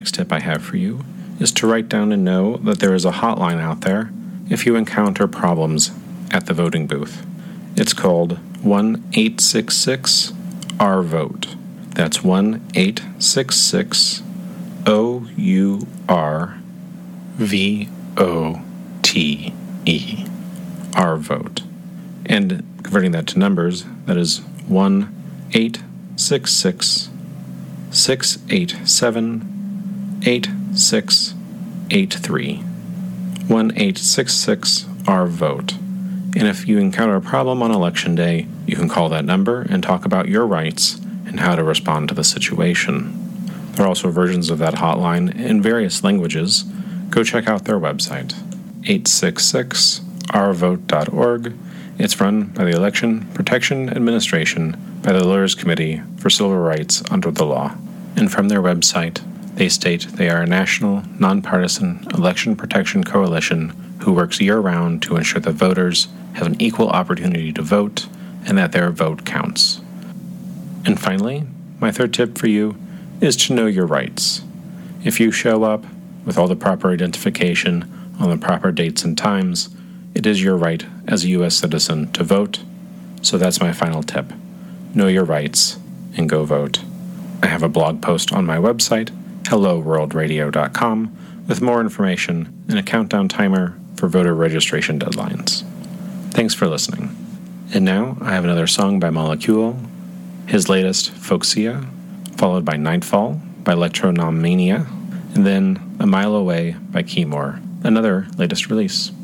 Next tip I have for you is to write down and know that there is a hotline out there if you encounter problems at the voting booth. It's called 1-866-OUR-VOTE. That's 1-866-OUR-VOTE. Our vote. And converting that to numbers, that is 1-866-687-8683. 1-866-OUR-VOTE. And if you encounter a problem on Election Day, you can call that number and talk about your rights and how to respond to the situation. There are also versions of that hotline in various languages. Go check out their website, 866ourvote.org. It's run by the Election Protection Administration by the Lawyers Committee for Civil Rights under the law. And from their website, they state they are a national, nonpartisan election protection coalition who works year-round to ensure that voters have an equal opportunity to vote and that their vote counts. And finally, my third tip for you is to know your rights. If you show up with all the proper identification on the proper dates and times, it is your right as a U.S. citizen to vote. So that's my final tip. Know your rights and go vote. I have a blog post on my website, helloworldradio.com, with more information and a countdown timer for voter registration deadlines. Thanks for listening. And now I have another song by Molecule, his latest, Folksia, followed by Nightfall by Electronomania, and then A Mile Away by Keymore, another latest release.